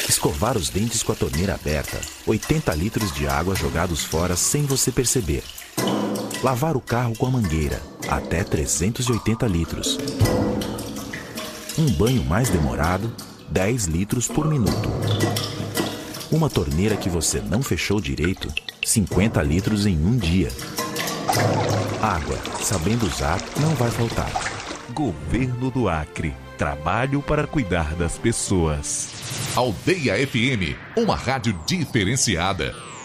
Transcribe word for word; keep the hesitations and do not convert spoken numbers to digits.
Escovar os dentes com a torneira aberta. oitenta litros de água jogados fora sem você perceber. Lavar o carro com a mangueira. Até trezentos e oitenta litros. Um banho mais demorado. dez litros por minuto. Uma torneira que você não fechou direito. cinquenta litros em um dia. Água, sabendo usar, não vai faltar. Governo do Acre. Trabalho para cuidar das pessoas. Aldeia F M, uma rádio diferenciada.